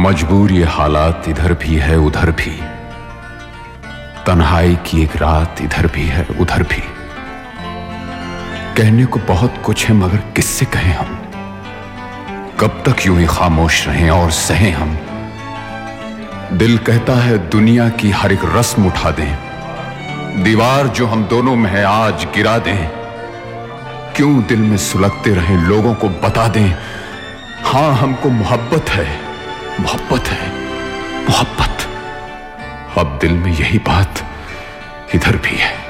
मजबूरी हालात इधर भी है उधर भी, तन्हाई की एक रात इधर भी है उधर भी। कहने को बहुत कुछ है मगर किससे कहें हम, कब तक यूं ही खामोश रहें और सहें हम। दिल कहता है दुनिया की हर एक रस्म उठा दें, दीवार जो हम दोनों में है आज गिरा दें। क्यों दिल में सुलगते रहें, लोगों को बता दें हां हमको मोहब्बत है, मोहब्बत है, मोहब्बत। अब दिल में यही बात इधर भी है।